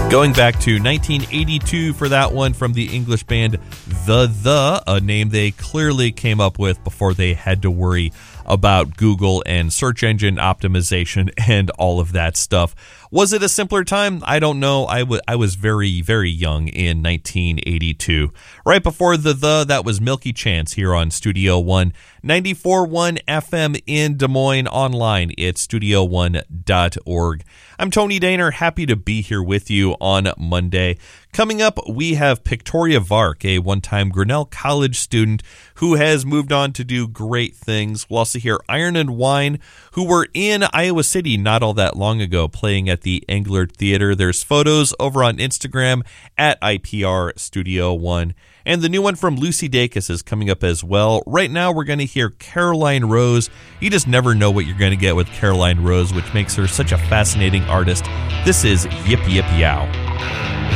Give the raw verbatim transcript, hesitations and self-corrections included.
Going back to nineteen eighty-two for that one from the English band The The, a name they clearly came up with before they had to worry about Google and search engine optimization and all of that stuff. Was it a simpler time? I don't know. I, w- I was very, very young in nineteen eighty-two. Right before the The, that was Milky Chance here on Studio One, ninety-four point one F M in Des Moines, online at studio one dot org. I'm Tony Daner, happy to be here with you on Monday. Coming up, we have Victoria Vark, a one-time Grinnell College student who has moved on to do great things. We'll also hear Iron and Wine, who were in Iowa City not all that long ago, playing at the Englert Theater. There's photos over on Instagram at I P R Studio One. And the new one from Lucy Dacus is coming up as well. Right now, we're going to hear Caroline Rose. You just never know what you're going to get with Caroline Rose, which makes her such a fascinating artist. This is Yip Yip Yow.